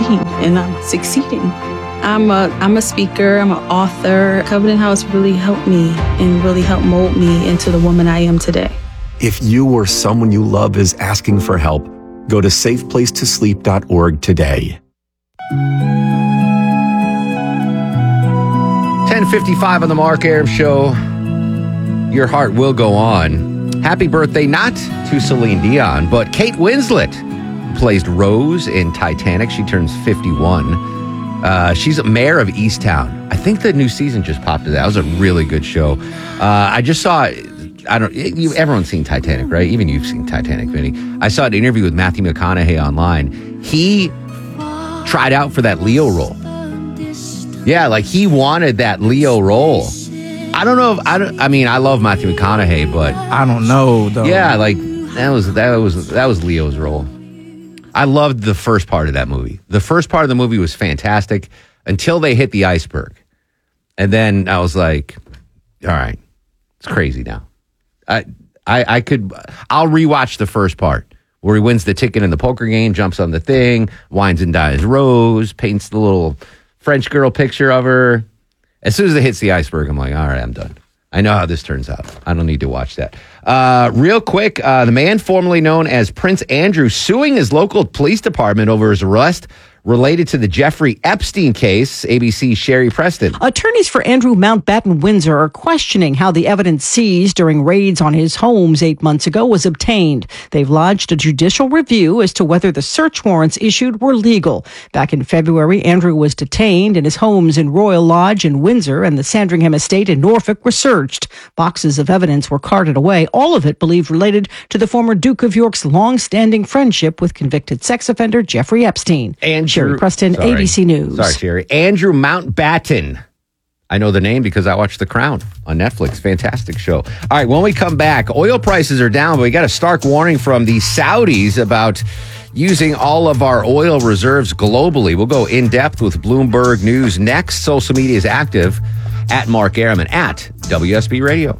succeed, and I'm succeeding. I'm a speaker, I'm an author. Covenant House really helped me and really helped mold me into the woman I am today. If you or someone you love is asking for help, go to safeplacetosleep.org today. 10:55 on the Mark Arum Show. Your heart will go on. Happy birthday, not to Celine Dion, but Kate Winslet, who plays Rose in Titanic. She turns 51. She's mayor of Easttown. I think the new season just popped to that. That was a really good show. I just saw, everyone's seen Titanic, right? Even you've seen Titanic, Vinny. I saw an interview with Matthew McConaughey online. He tried out for that Leo role. Yeah, like he wanted that Leo role. I don't know if I love Matthew McConaughey, but I don't know though. Yeah, like that was Leo's role. I loved the first part of that movie. The first part of the movie was fantastic until they hit the iceberg. And then I was like, all right, it's crazy now. I'll rewatch the first part where he wins the ticket in the poker game, jumps on the thing, wines and dines Rose, paints the little French girl picture of her. As soon as it hits the iceberg, I'm like, all right, I'm done. I know how this turns out. I don't need to watch that. Real quick, the man formerly known as Prince Andrew suing his local police department over his arrest related to the Jeffrey Epstein case. ABC's Sherry Preston. Attorneys for Andrew Mountbatten Windsor are questioning how the evidence seized during raids on his homes 8 months ago was obtained. They've lodged a judicial review as to whether the search warrants issued were legal. Back in February, Andrew was detained and his homes in Royal Lodge in Windsor and the Sandringham estate in Norfolk were searched. Boxes of evidence were carted away, all of it believed related to the former Duke of York's long-standing friendship with convicted sex offender Jeffrey Epstein. Sherry Preston, ABC News. Sorry, Sherry. Andrew Mountbatten. I know the name because I watched The Crown on Netflix. Fantastic show. All right, when we come back, oil prices are down, but we got a stark warning from the Saudis about using all of our oil reserves globally. We'll go in depth with Bloomberg News next. Social media is active at Mark Arum and at WSB Radio.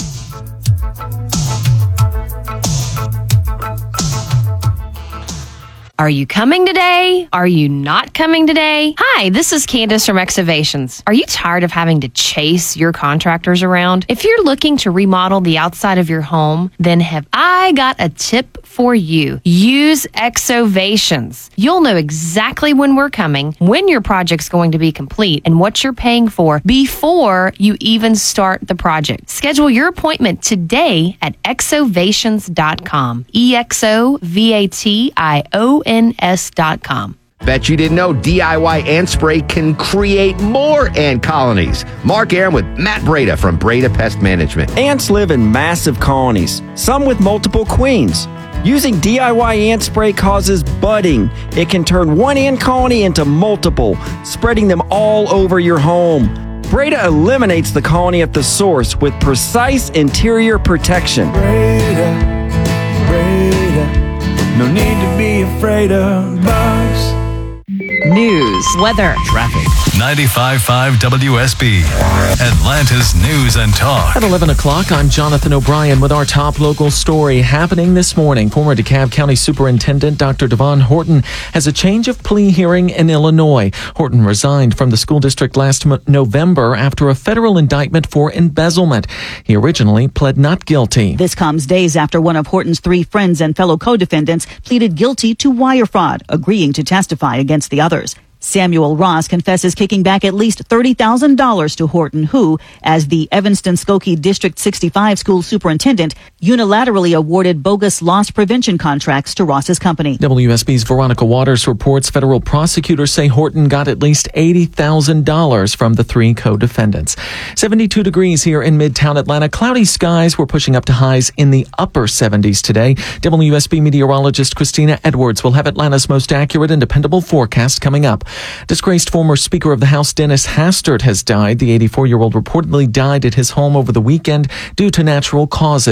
Are you coming today? Are you not coming today? Hi, this is Candace from Exovations. Are you tired of having to chase your contractors around? If you're looking to remodel the outside of your home, then have I got a tip for you. Use Exovations. You'll know exactly when we're coming, when your project's going to be complete, and what you're paying for before you even start the project. Schedule your appointment today at exovations.com. EXOVATIONS.com. Bet you didn't know DIY ant spray can create more ant colonies. Mark Arum with Matt Breda from Breda Pest Management. Ants live in massive colonies, some with multiple queens. Using DIY ant spray causes budding. It can turn one ant colony into multiple, spreading them all over your home. Breda eliminates the colony at the source with precise interior protection. Breda, no need to be afraid of bugs. News, weather, traffic. 95.5 WSB, Atlanta's News and Talk. At 11 o'clock, I'm Jonathan O'Brien with our top local story happening this morning. Former DeKalb County Superintendent Dr. Devon Horton has a change of plea hearing in Illinois. Horton resigned from the school district last November after a federal indictment for embezzlement. He originally pled not guilty. This comes days after one of Horton's three friends and fellow co-defendants pleaded guilty to wire fraud, agreeing to testify against the others. Samuel Ross confesses kicking back at least $30,000 to Horton, who, as the Evanston-Skokie District 65 school superintendent, unilaterally awarded bogus loss prevention contracts to Ross's company. WSB's Veronica Waters reports federal prosecutors say Horton got at least $80,000 from the three co-defendants. 72 degrees here in Midtown Atlanta. Cloudy skies. We're pushing up to highs in the upper 70s today. WSB meteorologist Christina Edwards will have Atlanta's most accurate and dependable forecast coming up. Disgraced former Speaker of the House Dennis Hastert has died. The 84-year-old reportedly died at his home over the weekend due to natural causes.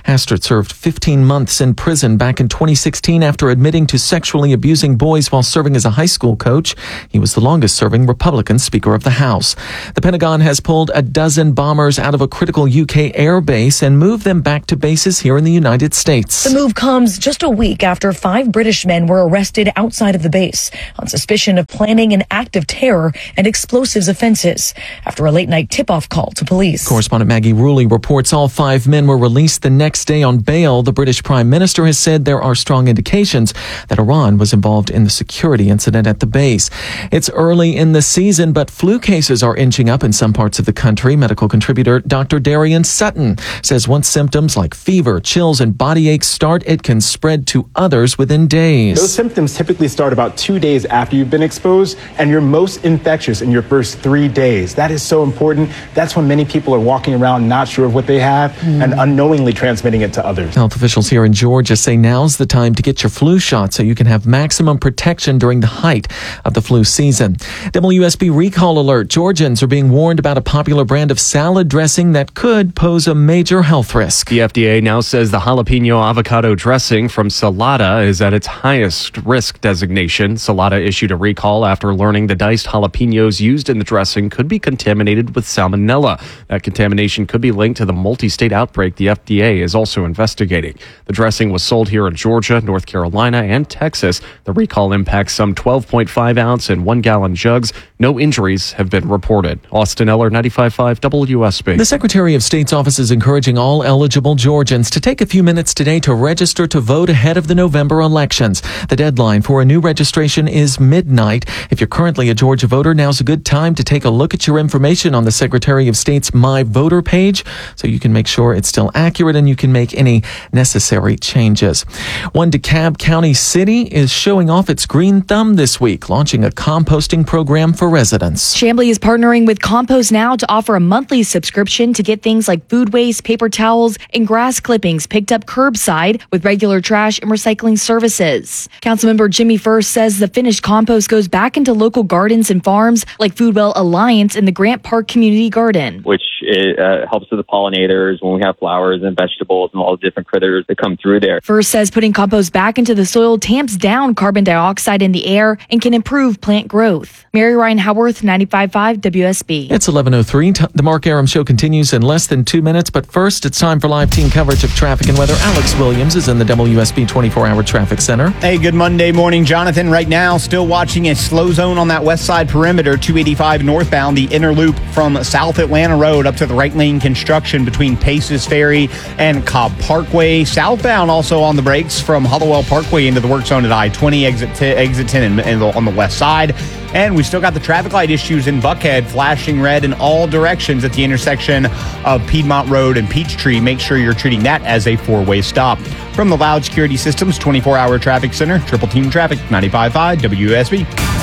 Hastert served 15 months in prison back in 2016 after admitting to sexually abusing boys while serving as a high school coach. He was the longest-serving Republican Speaker of the House. The Pentagon has pulled a dozen bombers out of a critical UK air base and moved them back to bases here in the United States. The move comes just a week after 5 British men were arrested outside of the base on suspicion of planning an act of terror and explosives offenses after a late-night tip-off call to police. Correspondent Maggie Ruley reports all 5 men were released the next day on bail. The British Prime Minister has said there are strong indications that Iran was involved in the security incident at the base. It's early in the season, but flu cases are inching up in some parts of the country. Medical contributor Dr. Darian Sutton says once symptoms like fever, chills, and body aches start, it can spread to others within days. Those symptoms typically start about 2 days after you've been exposed, and you're most infectious in your first 3 days. That is so important. That's when many people are walking around not sure of what they have and unknowingly transmitting it to others. Health officials here in Georgia say now's the time to get your flu shot so you can have maximum protection during the height of the flu season. WSB recall alert. Georgians are being warned about a popular brand of salad dressing that could pose a major health risk. The FDA now says the jalapeno avocado dressing from Salata is at its highest risk designation. Salata issued a recall after learning the diced jalapenos used in the dressing could be contaminated with salmonella. That contamination could be linked to the multi-state outbreak the FDA is also investigating. The dressing was sold here in Georgia, North Carolina, and Texas. The recall impacts some 12.5 ounce and 1 gallon jugs. No injuries have been reported. Austin Eller, 95.5 WSB. The Secretary of State's office is encouraging all eligible Georgians to take a few minutes today to register to vote ahead of the November elections. The deadline for a new registration is midnight. If you're currently a Georgia voter, now's a good time to take a look at your information on the Secretary of State's My Voter page so you can make sure it's still accurate and you can make any necessary changes. One DeKalb County city is showing off its green thumb this week, launching a composting program for residents. Chamblee is partnering with Compost Now to offer a monthly subscription to get things like food waste, paper towels, and grass clippings picked up curbside with regular trash and recycling services. Councilmember Jimmy First says the finished compost goes back into local gardens and farms like Foodwell Alliance and the Grant Park Community Garden, which helps with the pollinators when we have flowers and vegetables and all the different critters that come through there. First says putting compost back into the soil tamps down carbon dioxide in the air and can improve plant growth. Mary Ryan Howarth, 95.5 WSB. It's 11:03. The Mark Arum Show continues in less than 2 minutes, but first it's time for live team coverage of traffic and weather. Alex Williams is in the WSB 24-hour traffic center. Hey, good Monday morning, Jonathan. Right now, still watching a slow zone on that west side perimeter, 285 northbound, the inner loop from South Atlanta Road up to the right lane construction between Paces Ferry and Cobb Parkway. Southbound also on the brakes from Hollowell Parkway into the work zone at I-20, exit 10 on the west side. And we still got the traffic light issues in Buckhead, flashing red in all directions at the intersection of Piedmont Road and Peachtree. Make sure you're treating that as a 4-way stop. From the Loud Security Systems 24-hour traffic center, Triple Team Traffic, 95.5 WSB.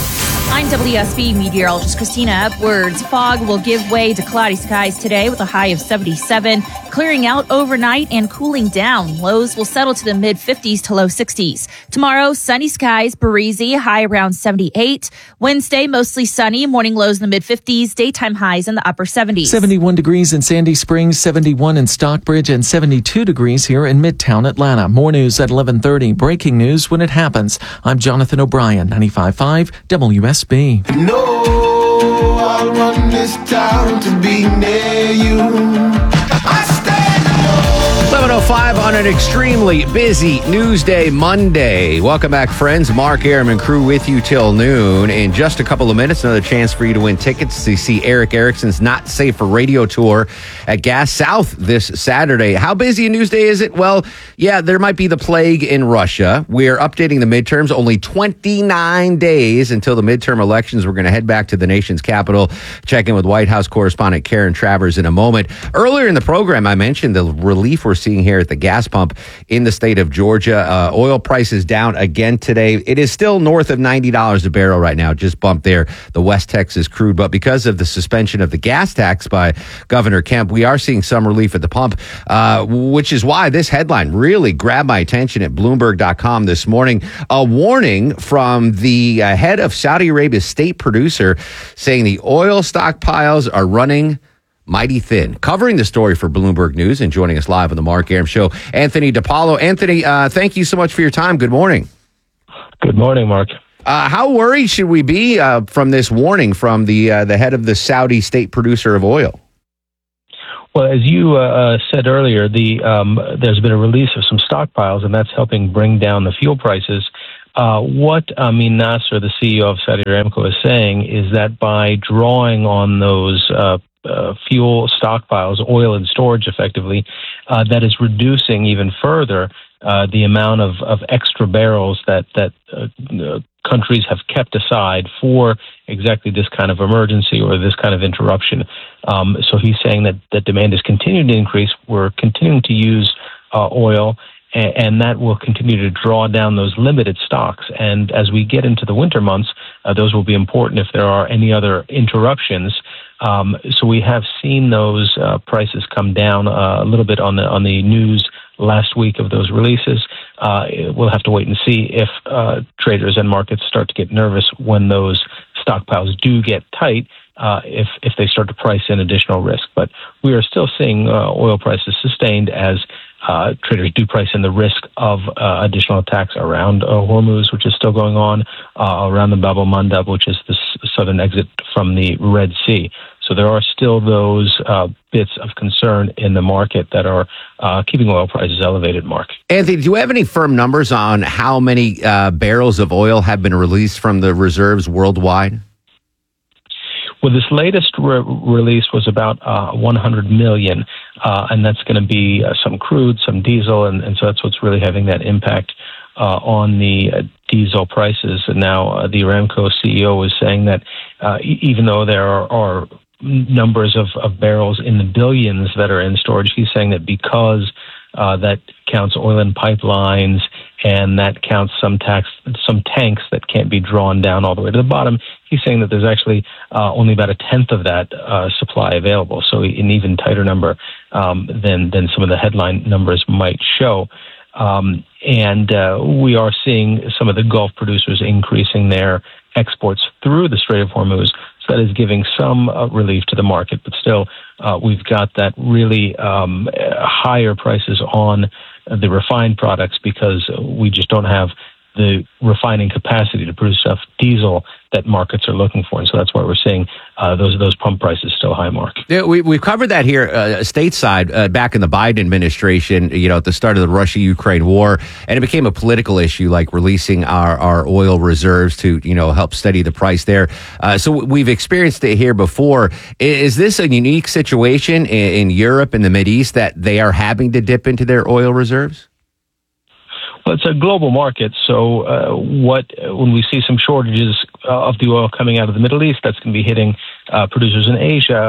I'm WSB meteorologist Christina Upwards. Fog will give way to cloudy skies today with a high of 77, clearing out overnight and cooling down. Lows will settle to the mid-50s to low 60s. Tomorrow, sunny skies, breezy, high around 78. Wednesday, mostly sunny, morning lows in the mid-50s, daytime highs in the upper 70s. 71 degrees in Sandy Springs, 71 in Stockbridge, and 72 degrees here in Midtown Atlanta. More news at 11:30. Breaking news when it happens. I'm Jonathan O'Brien, 95.5 WSB. No, I'll run this town to be near you. 11:05 on an extremely busy news day Monday. Welcome back, friends. Mark Arum and crew with you till noon. In just a couple of minutes, another chance for you to win tickets to see Eric Erickson's Not Safe for Radio Tour at Gas South this Saturday. How busy a news day is it? Well, yeah, there might be the plague in Russia. We're updating the midterms. Only 29 days until the midterm elections. We're going to head back to the nation's capital. Check in with White House correspondent Karen Travers in a moment. Earlier in the program, I mentioned the relief we're seeing here at the gas pump in the state of Georgia. Oil prices down again today. It is still north of $90 a barrel right now, just bumped there, the West Texas crude. But because of the suspension of the gas tax by Governor Kemp, we are seeing some relief at the pump, which is why this headline really grabbed my attention at Bloomberg.com this morning. A warning from the head of Saudi Arabia's state producer saying the oil stockpiles are running mighty thin. Covering the story for Bloomberg News and joining us live on the Mark Arum Show, Anthony DiPaolo. Anthony, thank you so much for your time. Good morning. Good morning, Mark. How worried should we be from this warning from the head of the Saudi state producer of oil? Well, as you said earlier, there's been a release of some stockpiles, and that's helping bring down the fuel prices. What Amin Nasser, the CEO of Saudi Aramco, is saying is that by drawing on those fuel stockpiles, oil in storage effectively, that is reducing even further the amount of extra barrels that countries have kept aside for exactly this kind of emergency or this kind of interruption. So he's saying that demand is continuing to increase. We're continuing to use oil, and that will continue to draw down those limited stocks. And as we get into the winter months, those will be important if there are any other interruptions. So we have seen those prices come down a little bit on the news last week of those releases. We'll have to wait and see if traders and markets start to get nervous when those stockpiles do get tight, if they start to price in additional risk. But we are still seeing oil prices sustained as traders do price in the risk of additional attacks around Hormuz, which is still going on, around the Bab el-Mandeb, which is the southern exit from the Red Sea. So there are still those bits of concern in the market that are keeping oil prices elevated, Mark. Anthony, do you have any firm numbers on how many barrels of oil have been released from the reserves worldwide? Well, this latest release was about 100 million, and that's going to be some crude, some diesel, and so that's what's really having that impact on the diesel prices. And now the Aramco CEO is saying that even though there are numbers of barrels in the billions that are in storage, he's saying that because that counts oil in pipelines and that counts some tanks that can't be drawn down all the way to the bottom, he's saying that there's actually only about a tenth of that supply available, so an even tighter number than some of the headline numbers might show. And we are seeing some of the Gulf producers increasing their exports through the Strait of Hormuz. So that is giving some relief to the market, but still we've got that really higher prices on the refined products because we just don't have the refining capacity to produce enough diesel that markets are looking for. And so that's why we're seeing those pump prices still high, Mark. Yeah, we've covered that here stateside back in the Biden administration, at the start of the Russia-Ukraine war. And it became a political issue, like releasing our oil reserves to, help steady the price there. So we've experienced it here before. Is this a unique situation in Europe and the Mideast that they are having to dip into their oil reserves? Well, it's a global market, so when we see some shortages of the oil coming out of the Middle East, that's going to be hitting consumers in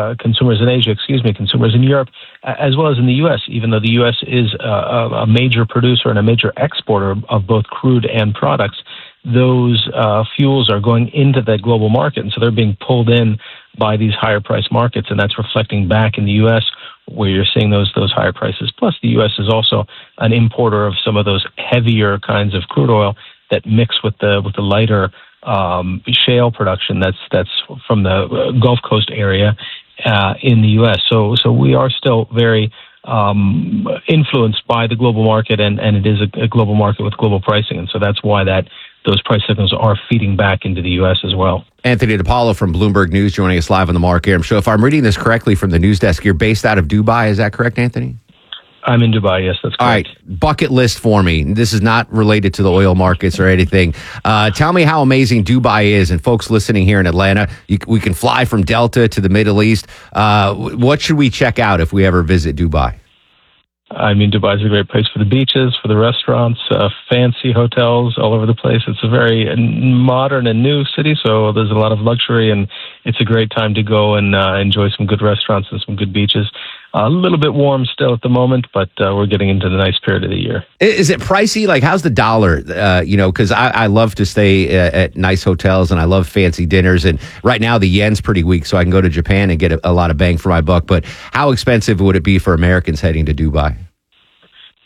Europe, as well as in the U.S., even though the U.S. is a major producer and a major exporter of both crude and products. Those fuels are going into that global market, and so they're being pulled in by these higher price markets, and that's reflecting back in the U.S., where you're seeing those higher prices. Plus, the U.S. is also an importer of some of those heavier kinds of crude oil that mix with the lighter shale production that's from the Gulf Coast area in the U.S. So we are still very influenced by the global market, and it is a global market with global pricing, and so that's why those price signals are feeding back into the U.S. as well. Anthony DiPaolo from Bloomberg News joining us live on the Mark Arum Show. If I'm reading this correctly from the news desk, you're based out of Dubai. Is that correct, Anthony? I'm in Dubai, yes, that's correct. All right, bucket list for me. This is not related to the oil markets or anything. Tell me how amazing Dubai is, and folks listening here in Atlanta, we can fly from Delta to the Middle East. What should we check out if we ever visit Dubai? I mean, Dubai is a great place for the beaches, for the restaurants, fancy hotels all over the place. It's a very modern and new city, so there's a lot of luxury, and it's a great time to go and enjoy some good restaurants and some good beaches. A little bit warm still at the moment, but we're getting into the nice period of the year. Is it pricey? Like, how's the dollar? Because I love to stay at nice hotels, and I love fancy dinners. And right now, the yen's pretty weak, so I can go to Japan and get a lot of bang for my buck. But how expensive would it be for Americans heading to Dubai?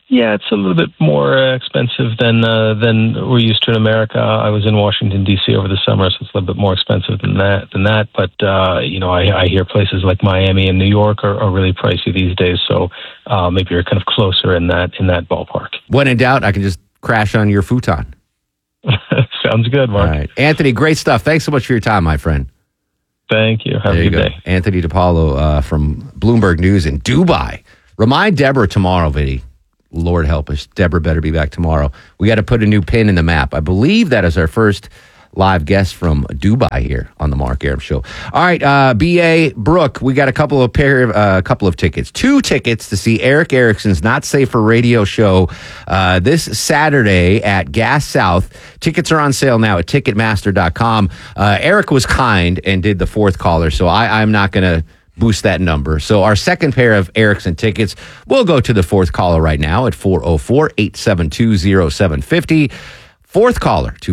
Yeah, it's a little bit more expensive than we're used to in America. I was in Washington, D.C. over the summer, so it's a little bit more expensive than that. But, I hear places like Miami and New York are really pricey these days. So maybe you're kind of closer in that ballpark. When in doubt, I can just crash on your futon. Sounds good, Mark. All right. Anthony, great stuff. Thanks so much for your time, my friend. Thank you. Have a good day. Anthony DiPaolo from Bloomberg News in Dubai. Remind Deborah tomorrow, Vinny. Lord help us. Deborah better be back tomorrow. We got to put a new pin in the map. I believe that is our first live guest from Dubai here on the Mark Arum Show. All right, B.A. Brooke, we got a couple of tickets. 2 tickets to see Eric Erickson's Not Safe for Radio show this Saturday at Gas South. Tickets are on sale now at Ticketmaster.com. Eric was kind and did the fourth caller, so I'm not going to boost that number. So our second pair of Erickson tickets will go to the fourth caller right now at 404-872-0750. Fourth caller to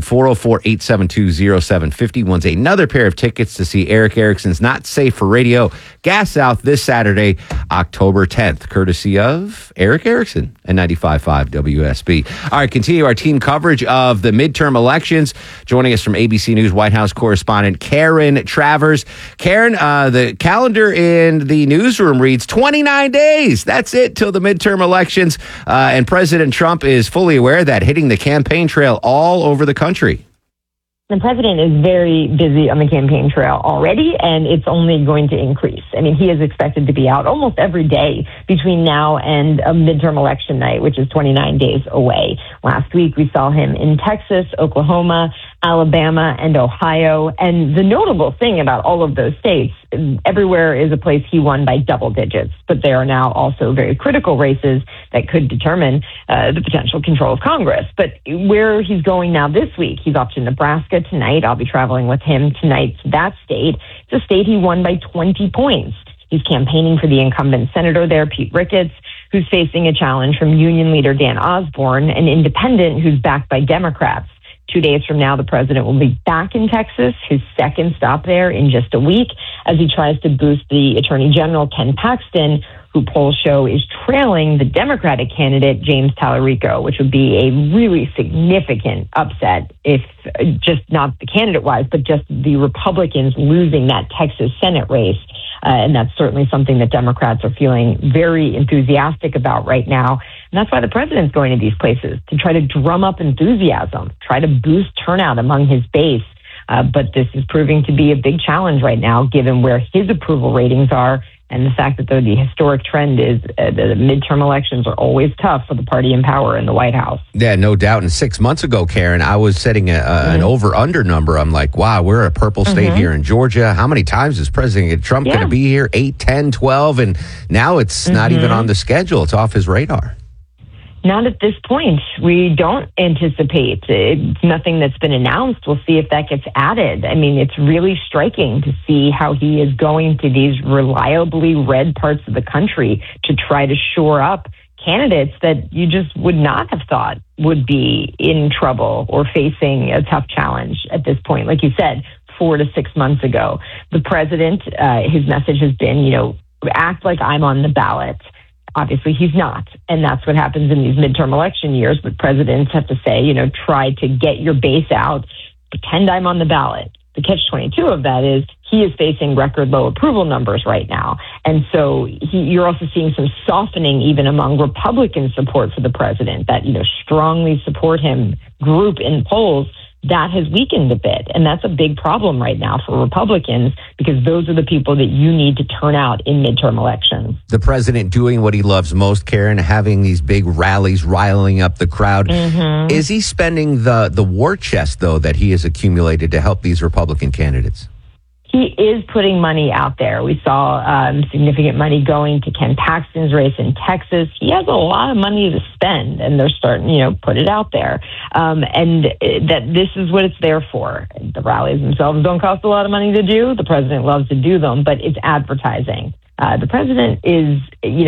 404-872-0750 wins another pair of tickets to see Eric Erickson's Not Safe for Radio Gas South this Saturday, October 10th, courtesy of Eric Erickson and 95.5 WSB. All right, continue our team coverage of the midterm elections. Joining us from ABC News White House correspondent Karen Travers. Karen, the calendar in the newsroom reads 29 days. That's it till the midterm elections. And President Trump is fully aware that hitting the campaign trail all over the country. The president is very busy on the campaign trail already, and it's only going to increase. I mean, he is expected to be out almost every day between now and a midterm election night, which is 29 days away. Last week, we saw him in Texas, Oklahoma, Alabama, and Ohio. And the notable thing about all of those states, everywhere is a place he won by double digits, but there are now also very critical races that could determine the potential control of Congress. But where he's going now this week, he's off to Nebraska tonight. I'll be traveling with him tonight to that state. It's a state he won by 20 points. He's campaigning for the incumbent senator there, Pete Ricketts, who's facing a challenge from union leader Dan Osborne, an independent who's backed by Democrats. 2 days from now, the president will be back in Texas, his second stop there in just a week, as he tries to boost the Attorney General, Ken Paxton, who polls show is trailing the Democratic candidate, James Tallarico, which would be a really significant upset if just not the candidate-wise, but just the Republicans losing that Texas Senate race. And that's certainly something that Democrats are feeling very enthusiastic about right now. And that's why the president's going to these places, to try to drum up enthusiasm, try to boost turnout among his base. But this is proving to be a big challenge right now, given where his approval ratings are and the fact that the historic trend is the midterm elections are always tough for the party in power in the White House. Yeah, no doubt. And 6 months ago, Karen, I was setting an over-under number. I'm like, wow, we're a purple state here in Georgia. How many times is President Trump going to be here? 8, 10, 12? And now it's not even on the schedule. It's off his radar. Not at this point. We don't anticipate. It's nothing that's been announced. We'll see if that gets added. I mean, it's really striking to see how he is going to these reliably red parts of the country to try to shore up candidates that you just would not have thought would be in trouble or facing a tough challenge at this point. Like you said, 4 to 6 months ago, the president, his message has been, act like I'm on the ballot. Obviously, he's not. And that's what happens in these midterm election years. But presidents have to say, try to get your base out, pretend I'm on the ballot. The catch-22 of that is he is facing record low approval numbers right now. And so you're also seeing some softening even among Republican support for the president, that, strongly support him group in polls. That has weakened a bit. And that's a big problem right now for Republicans, because those are the people that you need to turn out in midterm elections. The president doing what he loves most, Karen, having these big rallies, riling up the crowd. Is he spending the war chest, though, that he has accumulated to help these Republican candidates? He is putting money out there. We saw significant money going to Ken Paxton's race in Texas. He has a lot of money to spend, and they're starting, put it out there. And that this is what it's there for. The rallies themselves don't cost a lot of money to do. The president loves to do them, but it's advertising. The president is,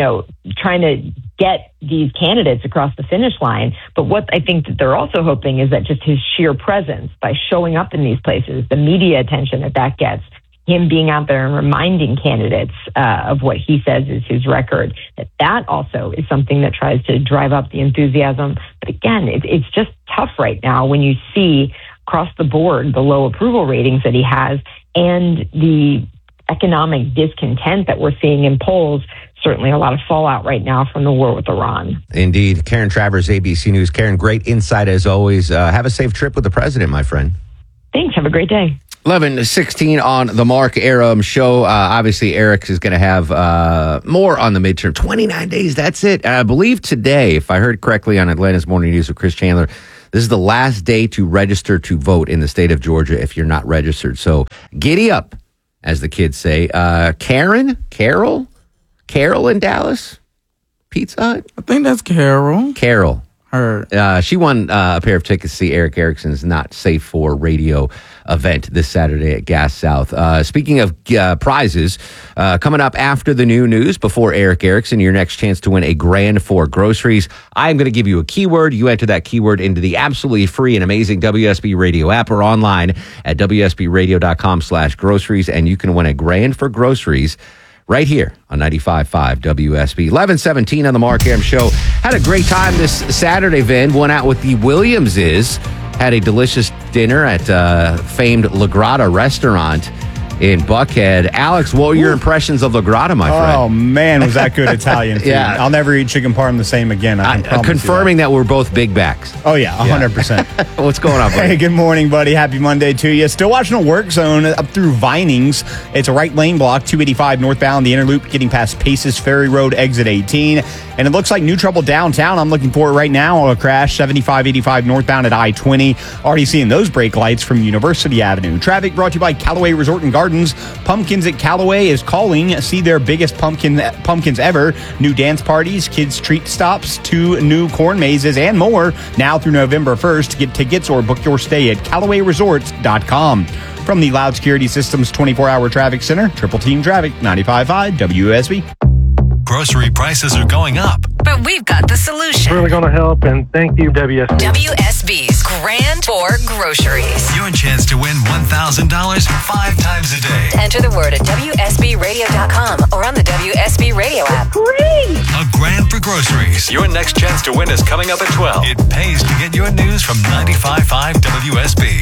trying to get these candidates across the finish line. But what I think that they're also hoping is that just his sheer presence by showing up in these places, the media attention that gets, him being out there and reminding candidates of what he says is his record, that also is something that tries to drive up the enthusiasm. But again, it's just tough right now when you see across the board the low approval ratings that he has and the economic discontent that we're seeing in polls. Certainly a lot of fallout right now from the war with Iran. Indeed. Karen Travers, ABC News. Karen, great insight as always. Have a safe trip with the president, my friend. Thanks. Have a great day. 11:16 on the Mark Arum Show. Obviously, Eric is going to have more on the midterm. 29 days, that's it. And I believe today, if I heard correctly on Atlanta's Morning News with Chris Chandler, this is the last day to register to vote in the state of Georgia if you're not registered. So giddy up, as the kids say. Carol in Dallas? Pizza Hut? I think that's Carol. Carol. Her. She won a pair of tickets to see Eric Erickson's Not Safe for Radio event this Saturday at Gas South. Speaking of prizes, coming up after the new news, before Eric Erickson, your next chance to win a grand for groceries. I'm going to give you a keyword. You enter that keyword into the absolutely free and amazing WSB Radio app or online at WSBradio.com/groceries, and you can win a grand for groceries right here on 95.5 WSB. 11:17 on the Mark Arum Show. Had a great time this Saturday, Vin. Went out with the Williamses. Had a delicious dinner at famed La Grata restaurant in Buckhead. Alex, what were your impressions of La Grata, my friend? Oh, man, was that good Italian food. Yeah. I'll never eat chicken parm the same again. I can promise confirming that we're both big backs. Oh, yeah, 100%. What's going on, buddy? Hey, good morning, buddy. Happy Monday to you. Still watching a work zone up through Vinings. It's a right lane block, 285 northbound, the inner loop, getting past Paces Ferry Road, exit 18. And it looks like new trouble downtown. I'm looking for it right now. A crash, 7585 northbound at I-20. Already seeing those brake lights from University Avenue. Traffic brought to you by Callaway Resort and Gardens. Pumpkins at Callaway is calling. See their biggest pumpkins ever. New dance parties, kids treat stops, 2 new corn mazes, and more. Now through November 1st. Get tickets or book your stay at CallawayResorts.com. From the Loud Security Systems 24-hour traffic center, Triple Team Traffic, 95.5 WSB. Grocery prices are going up. But we've got the solution. Really going to help, and thank you, WSB. WSB's Grand for Groceries. Your chance to win $1,000 5 times a day. Enter the word at WSBRadio.com or on the WSB Radio app. Great! A grand for groceries. Your next chance to win is coming up at 12. It pays to get your news from 95.5 WSB.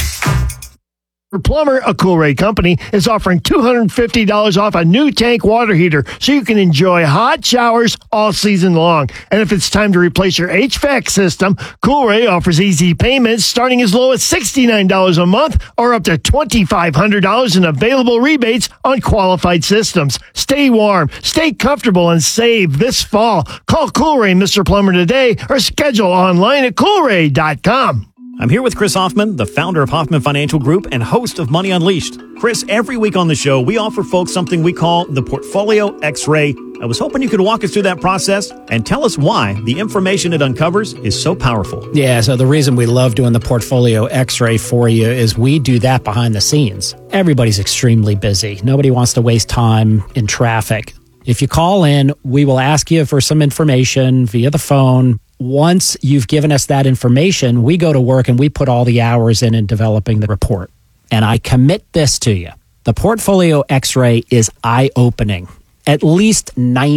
For Plumber, a Coolray company, is offering $250 off a new tank water heater so you can enjoy hot showers all season long. And if it's time to replace your HVAC system, Coolray offers easy payments starting as low as $69 a month or up to $2,500 in available rebates on qualified systems. Stay warm, stay comfortable, and save this fall. Call Coolray, Mr. Plumber, today or schedule online at Coolray.com. I'm here with Chris Hoffman, the founder of Hoffman Financial Group and host of Money Unleashed. Chris, every week on the show, we offer folks something we call the Portfolio X-Ray. I was hoping you could walk us through that process and tell us why the information it uncovers is so powerful. Yeah, so the reason we love doing the Portfolio X-Ray for you is we do that behind the scenes. Everybody's extremely busy. Nobody wants to waste time in traffic. If you call in, we will ask you for some information via the phone. Once you've given us that information, we go to work and we put all the hours in developing the report. And I commit this to you. The Portfolio X-Ray is eye-opening. At least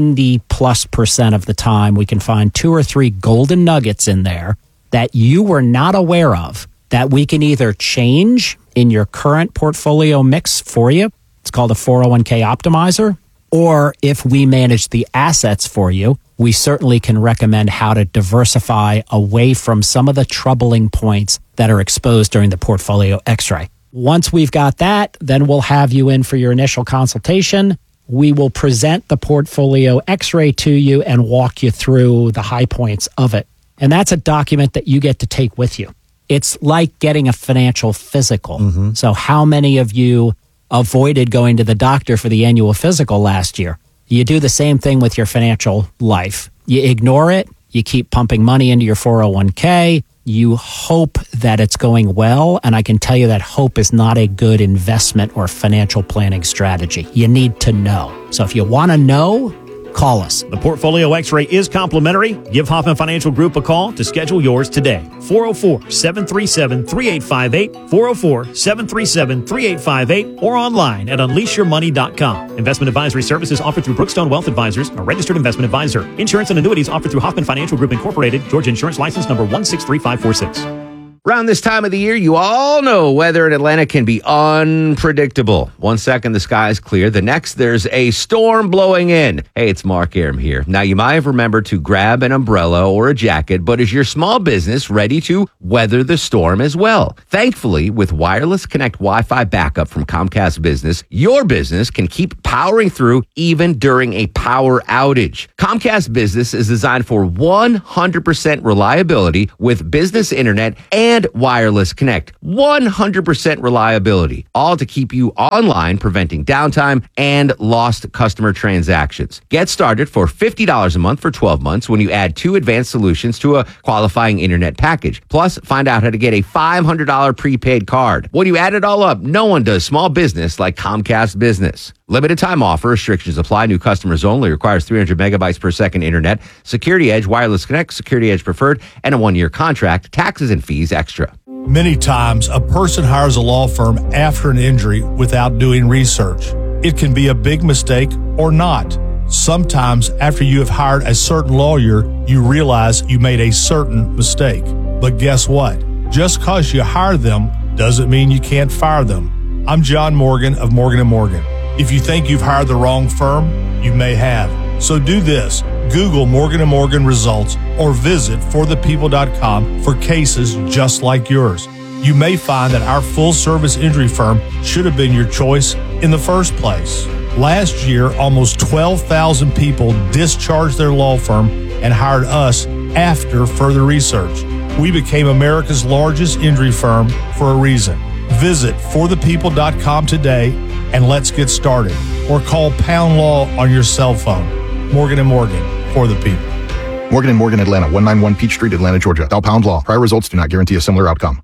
90+% of the time, we can find 2 or 3 golden nuggets in there that you were not aware of that we can either change in your current portfolio mix for you. It's called a 401k optimizer. Or if we manage the assets for you, we certainly can recommend how to diversify away from some of the troubling points that are exposed during the Portfolio X-Ray. Once we've got that, then we'll have you in for your initial consultation. We will present the Portfolio X-Ray to you and walk you through the high points of it. And that's a document that you get to take with you. It's like getting a financial physical. Mm-hmm. So how many of you avoided going to the doctor for the annual physical last year? You do the same thing with your financial life. You ignore it. You keep pumping money into your 401k. You hope that it's going well. And I can tell you that hope is not a good investment or financial planning strategy. You need to know. So if you want to know, Call us. The Portfolio X-ray is complimentary. Give Hoffman Financial Group a call to schedule yours today. 404-737-3858, 404-737-3858, or online at unleashyourmoney.com. Investment advisory services offered through Brookstone Wealth Advisors, a registered investment advisor. Insurance and annuities offered through Hoffman Financial Group Incorporated, Georgia Insurance License number 163546. Around this time of the year, you all know weather in Atlanta can be unpredictable. 1 second, the sky is clear. The next, there's a storm blowing in. Hey, it's Mark Arum here. Now, you might have remembered to grab an umbrella or a jacket, but is your small business ready to weather the storm as well? Thankfully, with Wireless Connect Wi-Fi backup from Comcast Business, your business can keep powering through even during a power outage. Comcast Business is designed for 100% reliability with business internet and Wireless Connect. 100% reliability, all to keep you online, preventing downtime and lost customer transactions. Get started for $50 a month for 12 months when you add 2 advanced solutions to a qualifying internet package. Plus, find out how to get a $500 prepaid card. When you add it all up, no one does small business like Comcast Business. Limited time offer. Restrictions apply. New customers only. Requires 300 megabytes per second internet. Security Edge, Wireless Connect, Security Edge Preferred, and a 1-year contract. Taxes and fees extra. Many times, a person hires a law firm after an injury without doing research. It can be a big mistake or not. Sometimes, after you have hired a certain lawyer, you realize you made a certain mistake. But guess what? Just because you hire them doesn't mean you can't fire them. I'm John Morgan of Morgan & Morgan. If you think you've hired the wrong firm, you may have. So do this. Google Morgan & Morgan results or visit forthepeople.com for cases just like yours. You may find that our full-service injury firm should have been your choice in the first place. Last year, almost 12,000 people discharged their law firm and hired us after further research. We became America's largest injury firm for a reason. Visit forthepeople.com today and let's get started. Or call Pound Law on your cell phone. Morgan & Morgan, for the people. Morgan & Morgan, Atlanta, 191 Peach Street, Atlanta, Georgia. Dial Pound Law. Prior results do not guarantee a similar outcome.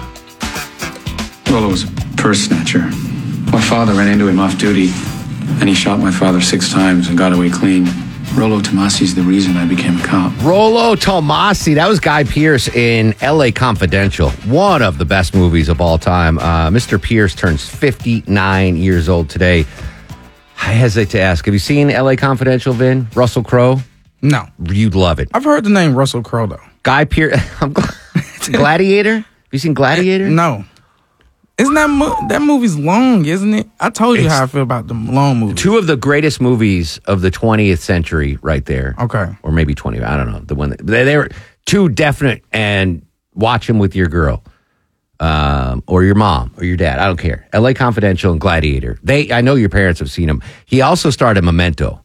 Rollo was a purse snatcher. My father ran into him off duty, and he shot my father 6 times and got away clean. Rollo Tomasi's the reason I became a cop. Rollo Tomasi, that was Guy Pearce in L.A. Confidential, one of the best movies of all time. Mr. Pearce turns 59 years old today. I hesitate to ask, have you seen L.A. Confidential, Vin? Russell Crowe? No. You'd love it. I've heard the name Russell Crowe, though. Guy Pearce. Gladiator? Have you seen Gladiator? No. Isn't that movie's long, isn't it? I told you how I feel about the long movies. 2 of the greatest movies of the 20th century right there. Okay. Or maybe 20. I don't know. The one they were 2 definite, and watch them with your girl. Or your mom or your dad. I don't care. L.A. Confidential and Gladiator. I know your parents have seen them. He also starred in Memento.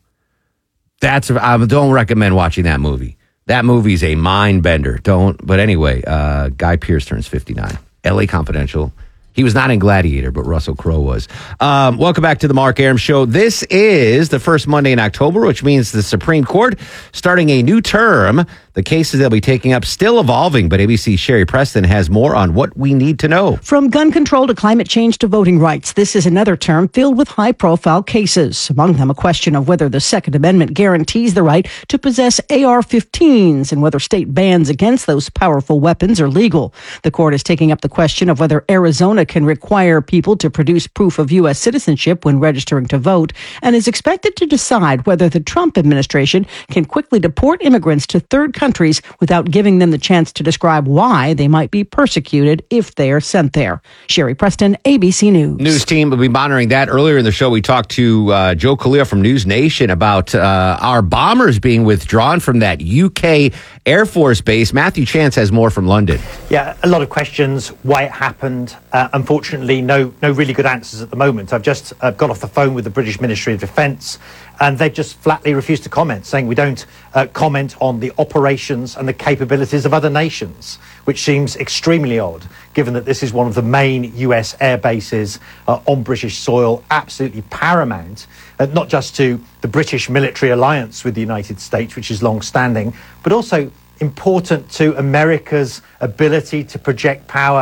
I don't recommend watching that movie. That movie's a mind bender. But anyway, Guy Pearce turns 59. L.A. Confidential. He was not in Gladiator, but Russell Crowe was. Welcome back to the Mark Arum Show. This is the first Monday in October, which means the Supreme Court starting a new term. The cases they'll be taking up still evolving, but ABC's Sherry Preston has more on what we need to know. From gun control to climate change to voting rights, this is another term filled with high-profile cases. Among them, a question of whether the Second Amendment guarantees the right to possess AR-15s and whether state bans against those powerful weapons are legal. The court is taking up the question of whether Arizona can require people to produce proof of U.S. citizenship when registering to vote, and is expected to decide whether the Trump administration can quickly deport immigrants to third countries without giving them the chance to describe why they might be persecuted if they are sent there. Sherry Preston, ABC News. News team will be monitoring that. Earlier in the show, we talked to Joe Khalil from News Nation about our bombers being withdrawn from that UK Air Force base. Matthew Chance has more from London. Yeah, a lot of questions, why it happened. Unfortunately, no really good answers at the moment. I've just got off the phone with the British Ministry of Defence, and they've just flatly refused to comment, saying we don't comment on the operations and the capabilities of other nations, which seems extremely odd, given that this is one of the main US air bases on British soil, absolutely paramount, not just to the British military alliance with the United States, which is long-standing, but also important to America's ability to project power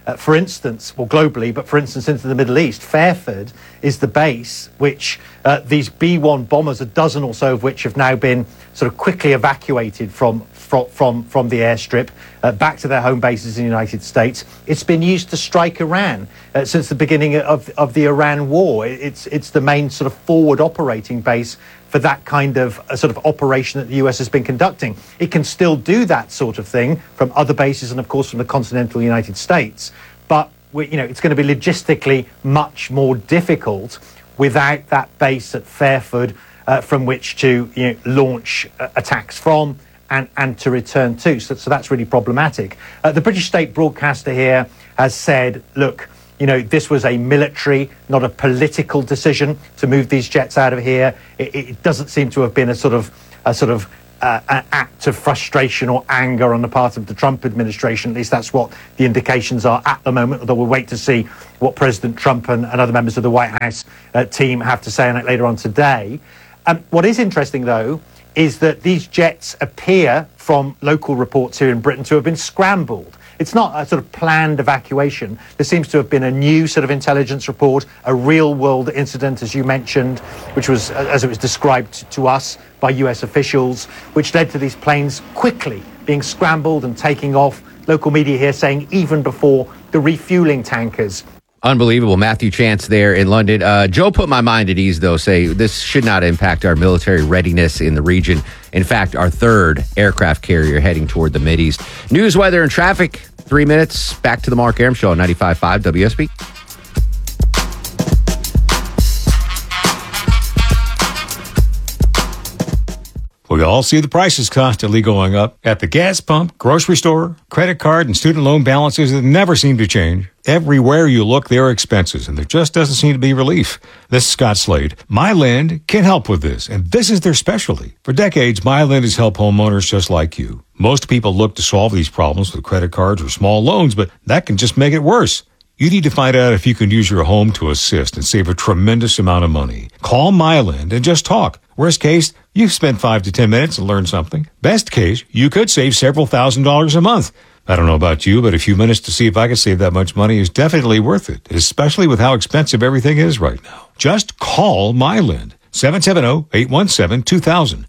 For instance, well, globally, but for instance, into the Middle East, Fairford is the base which these B-1 bombers, a dozen or so of which have now been sort of quickly evacuated from the airstrip back to their home bases in the United States. It's been used to strike Iran since the beginning of the Iran war. It's the main sort of forward operating base for that kind of sort of operation that the US has been conducting. It can still do that sort of thing from other bases and, of course, from the continental United States. But it's going to be logistically much more difficult without that base at Fairford from which to launch attacks from and to return to. So that's really problematic. The British state broadcaster here has said, look, this was a military, not a political decision to move these jets out of here. It doesn't seem to have been a sort of an act of frustration or anger on the part of the Trump administration. At least that's what the indications are at the moment, although we'll wait to see what President Trump and other members of the White House team have to say on it later on today. What is interesting, though, is that these jets appear, from local reports here in Britain, to have been scrambled. It's not a sort of planned evacuation. There seems to have been a new sort of intelligence report, a real-world incident, as you mentioned, which was, as it was described to us by US officials, which led to these planes quickly being scrambled and taking off. Local media here saying even before the refueling tankers. Unbelievable. Matthew Chance there in London. Joe put my mind at ease, though, say this should not impact our military readiness in the region. In fact, our third aircraft carrier heading toward the Mideast. News, weather, and traffic. 3 minutes. Back to the Mark Arum Show on 95.5 WSB. We all see the prices constantly going up at the gas pump, grocery store, credit card, and student loan balances that never seem to change. Everywhere you look, there are expenses, and there just doesn't seem to be relief. This is Scott Slade. MyLend can help with this, and this is their specialty. For decades, MyLend has helped homeowners just like you. Most people look to solve these problems with credit cards or small loans, but that can just make it worse. You need to find out if you can use your home to assist and save a tremendous amount of money. Call MyLend and just talk. Worst case, you spend 5 to 10 minutes and learn something. Best case, you could save several $1,000s a month. I don't know about you, but a few minutes to see if I can save that much money is definitely worth it, especially with how expensive everything is right now. Just call MyLend. 770-817-2000.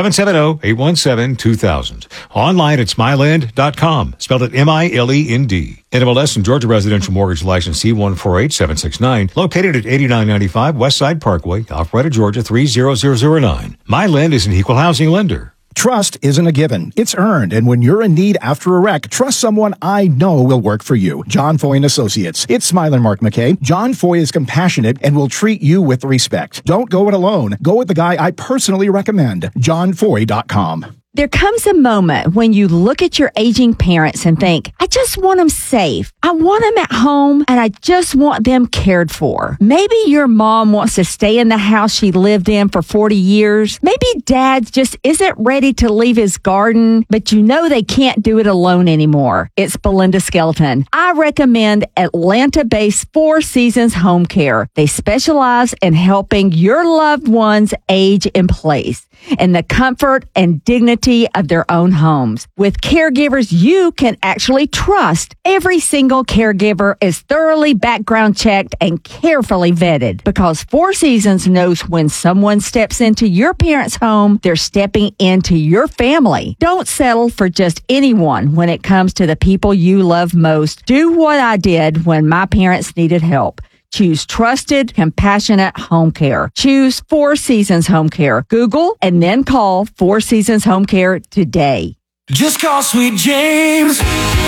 770-817-2000. Online at smilend.com. Spelled it MILEND. NMLS and Georgia Residential Mortgage License C148769. Located at 8995 Westside Parkway, Alpharetta, Georgia 30009. MyLend is an equal housing lender. Trust isn't a given. It's earned. And when you're in need after a wreck, trust someone I know will work for you. John Foy & Associates. It's Smiler Mark McKay. John Foy is compassionate and will treat you with respect. Don't go it alone. Go with the guy I personally recommend. JohnFoy.com. There comes a moment when you look at your aging parents and think, I just want them safe. I want them at home and I just want them cared for. Maybe your mom wants to stay in the house she lived in for 40 years. Maybe dad just isn't ready to leave his garden, but you know they can't do it alone anymore. It's Belinda Skelton. I recommend Atlanta-based Four Seasons Home Care. They specialize in helping your loved ones age in place in the comfort and dignity of their own homes. With caregivers you can actually trust, every single caregiver is thoroughly background checked and carefully vetted, because Four Seasons knows when someone steps into your parents' home, they're stepping into your family. Don't settle for just anyone when it comes to the people you love most. Do what I did when my parents needed help. Choose trusted, compassionate home care. Choose Four Seasons Home Care. Google and then call Four Seasons Home Care today. Just call Sweet James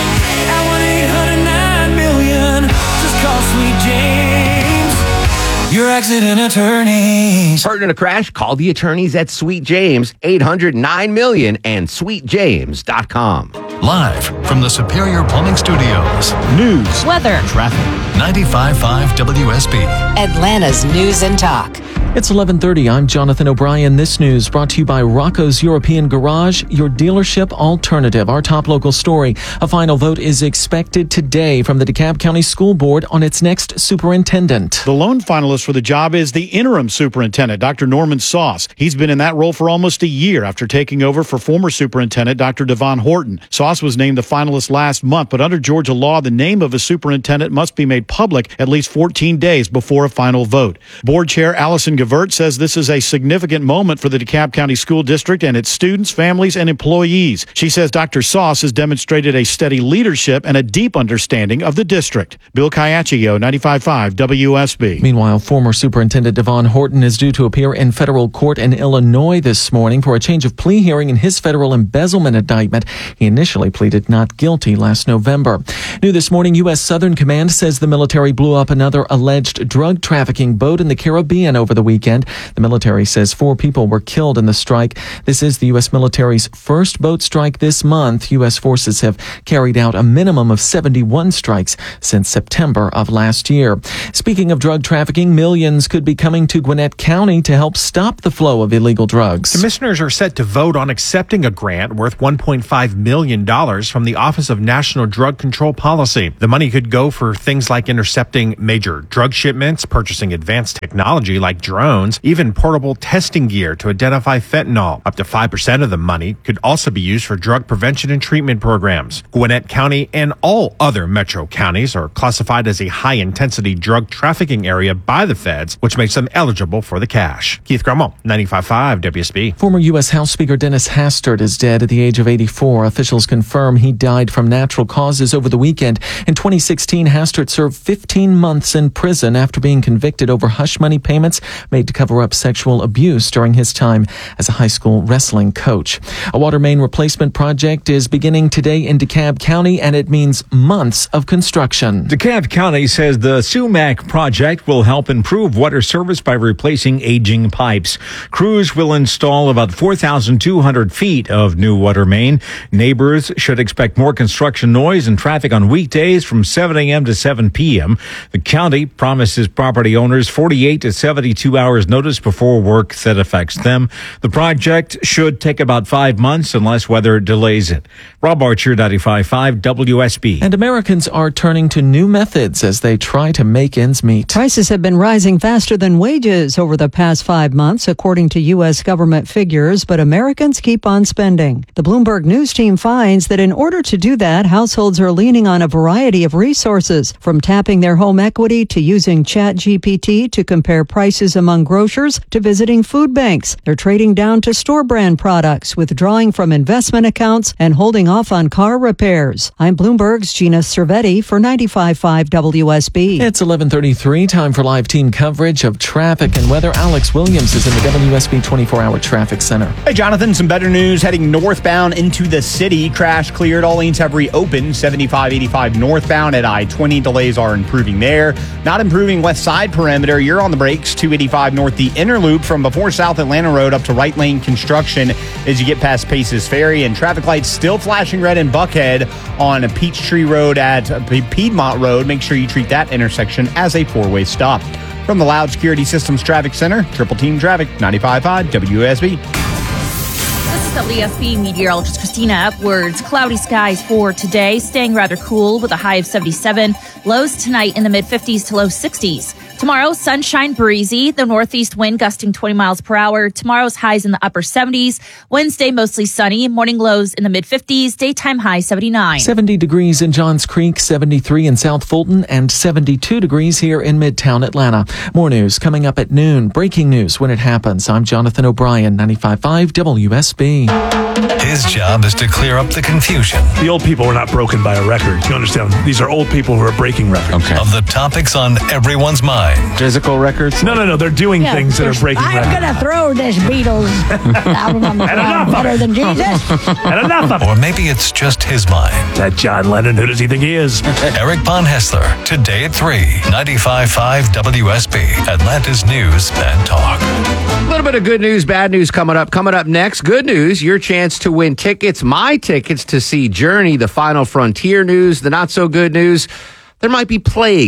at 1-800-9-million. Just call Sweet James, your accident attorneys. Hurt in a crash? Call the attorneys at Sweet James, 800-9-million and sweetjames.com. Live from the Superior Plumbing Studios. News, weather, traffic. 95.5 WSB. Atlanta's News and Talk. It's 11:30. I'm Jonathan O'Brien. This news brought to you by Rocco's European Garage, your dealership alternative. Our top local story. A final vote is expected today from the DeKalb County School Board on its next superintendent. The lone finalist for the job is the interim superintendent, Dr. Norman Sauce. He's been in that role for almost a year after taking over for former superintendent Dr. Devon Horton. Sauce was named the finalist last month, but under Georgia law, the name of a superintendent must be made public at least 14 days before a final vote. Board Chair Allison Gavert says this is a significant moment for the DeKalb County School District and its students, families, and employees. She says Dr. Sauce has demonstrated a steady leadership and a deep understanding of the district. Bill Caiaccio, 95.5 WSB. Meanwhile, former Superintendent Devon Horton is due to appear in federal court in Illinois this morning for a change of plea hearing in his federal embezzlement indictment. He initially pleaded not guilty last November. New this morning, U.S. Southern Command says the military blew up another alleged drug trafficking boat in the Caribbean over the weekend. The military says 4 people were killed in the strike. This is the U.S. military's first boat strike this month. U.S. forces have carried out a minimum of 71 strikes since September of last year. Speaking of drug trafficking, millions could be coming to Gwinnett County to help stop the flow of illegal drugs. Commissioners are set to vote on accepting a grant worth $1.5 million from the Office of National Drug Control Policy. The money could go for things like intercepting major drug shipments, purchasing advanced technology like drones, even portable testing gear to identify fentanyl. Up to 5% of the money could also be used for drug prevention and treatment programs. Gwinnett County and all other metro counties are classified as a high-intensity drug trafficking area by the feds, which makes them eligible for the cash. Keith Grummel, 95.5 WSB. Former U.S. House Speaker Dennis Hastert is dead at the age of 84. Officials confirm he died from natural causes over the weekend. In 2016, Hastert served 15 months in prison after being convicted over hush money payments made to cover up sexual abuse during his time as a high school wrestling coach. A water main replacement project is beginning today in DeKalb County, and it means months of construction. DeKalb County says the Sumac project will help improve water service by replacing aging pipes. Crews will install about 4,200 feet of new water main. Neighbors should expect more construction noise and traffic on weekdays from 7 a.m. to 7 p.m. The county promises property owners 48 to 72 hours notice before work that affects them. The project should take about 5 months unless weather delays it. Rob Archer, 95.5 WSB. And Americans are turning to new methods as they try to make ends meet. Prices have been rising faster than wages over the past 5 months, according to U.S. government figures, but Americans keep on spending. The Bloomberg News team finds that in order to do that, households are leaning on a variety of resources, from tapping their home equity to using ChatGPT to compare prices among grocers to visiting food banks. They're trading down to store brand products, withdrawing from investment accounts and holding off on car repairs. I'm Bloomberg's Gina Cervetti for 95.5 WSB. It's 11:33, time for live team coverage of traffic and weather. Alex Williams is in the WSB 24-hour traffic center. Hey, Jonathan, some better news heading northbound into the city. Crash cleared. All lanes have reopened. 75-85 northbound at I-20. Delays are improving there. Not improving west side perimeter. You're on the brakes. 285 north the inner loop from before South Atlanta Road up to right lane construction as you get past Paces Ferry. And traffic lights still flashing red in Buckhead on Peachtree Road at Piedmont Road. Make sure you treat that intersection as a four-way stop. From the Loud Security Systems Traffic Center, Triple Team Traffic, 95.5 WSB. This is WSB meteorologist Christina Upwards. Cloudy skies for today, staying rather cool with a high of 77. Lows tonight in the mid-50s to low 60s. Tomorrow, sunshine breezy, the northeast wind gusting 20 miles per hour. Tomorrow's highs in the upper 70s. Wednesday, mostly sunny. Morning lows in the mid-50s. Daytime high 79. 70 degrees in Johns Creek, 73 in South Fulton, and 72 degrees here in Midtown Atlanta. More news coming up at noon. Breaking news when it happens. I'm Jonathan O'Brien, 95.5 WSB. His job is to clear up the confusion. The old people were not broken by a record. You understand? These are old people who are breaking records. Okay. Of the topics on everyone's mind. Physical records? No. They're doing things that are breaking records. I'm going to throw this Beatles album on the ground better than Jesus. And enough of it. Or maybe it's just his mind. That John Lennon, who does he think he is? Eric Von Hessler, today at 3, 95.5 WSB, Atlanta's News and Talk. A little bit of good news, bad news coming up. Coming up next, good news, your chance to win tickets, my tickets to see Journey, The Final Frontier news. The not so good news, there might be plague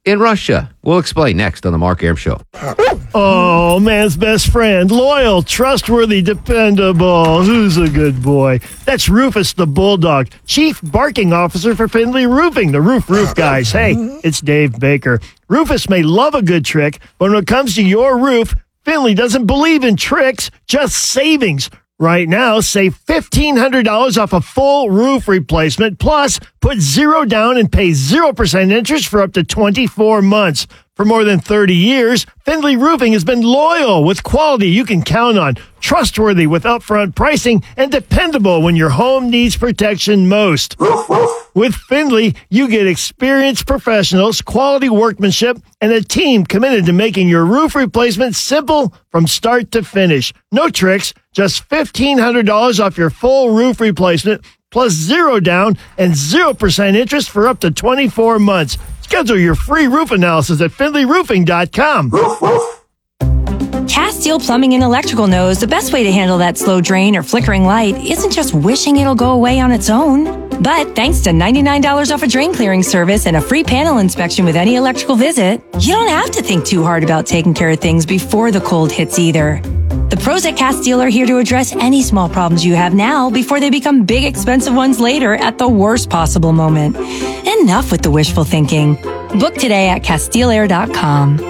in Russia? We'll explain next on the Mark Arum Show. Oh, man's best friend. Loyal, trustworthy, dependable. Who's a good boy? That's Rufus the Bulldog, Chief Barking Officer for Findlay Roofing, the roof guys. Hey, it's Dave Baker. Rufus may love a good trick, but when it comes to your roof, Findlay doesn't believe in tricks, just savings. Right now, save $1,500 off a full roof replacement, plus put zero down and pay 0% interest for up to 24 months. For more than 30 years, Findlay Roofing has been loyal with quality you can count on, trustworthy with upfront pricing, and dependable when your home needs protection most. With Findlay, you get experienced professionals, quality workmanship, and a team committed to making your roof replacement simple from start to finish. No tricks, just $1,500 off your full roof replacement, plus zero down and 0% interest for up to 24 months. Schedule your free roof analysis at FindlayRoofing.com. Castile Plumbing and Electrical knows the best way to handle that slow drain or flickering light isn't just wishing it'll go away on its own. But thanks to $99 off a drain clearing service and a free panel inspection with any electrical visit, you don't have to think too hard about taking care of things before the cold hits either. The pros at Castile are here to address any small problems you have now before they become big, expensive ones later at the worst possible moment. Enough with the wishful thinking. Book today at CastileAir.com.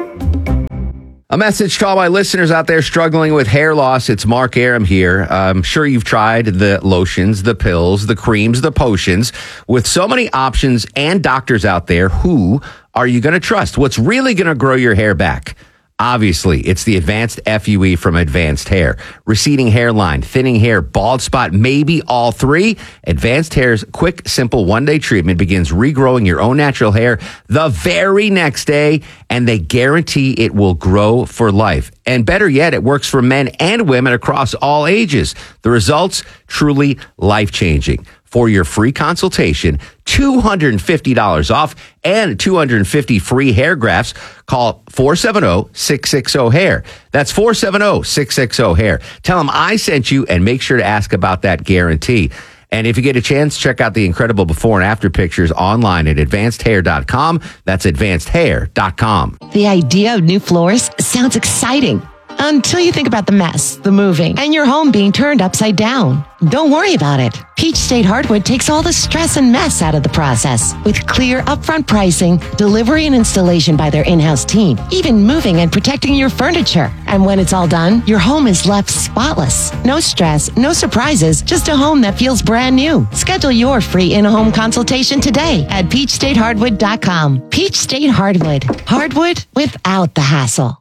A message to all my listeners out there struggling with hair loss. It's Mark Arum here. I'm sure you've tried the lotions, the pills, the creams, the potions. With so many options and doctors out there, who are you going to trust? What's really going to grow your hair back? Obviously, it's the Advanced FUE from Advanced Hair. Receding hairline, thinning hair, bald spot, maybe all three. Advanced Hair's quick, simple one-day treatment begins regrowing your own natural hair the very next day, and they guarantee it will grow for life. And better yet, it works for men and women across all ages. The results, truly life-changing. For your free consultation, $250 off and 250 free hair grafts. Call 470-660-HAIR. That's 470-660-HAIR. Tell them I sent you and make sure to ask about that guarantee. And if you get a chance, check out the incredible before and after pictures online at advancedhair.com. That's advancedhair.com. The idea of new floors sounds exciting. Until you think about the mess, the moving, and your home being turned upside down. Don't worry about it. Peach State Hardwood takes all the stress and mess out of the process. With clear upfront pricing, delivery and installation by their in-house team, even moving and protecting your furniture. And when it's all done, your home is left spotless. No stress, no surprises, just a home that feels brand new. Schedule your free in-home consultation today at peachstatehardwood.com. Peach State Hardwood. Hardwood without the hassle.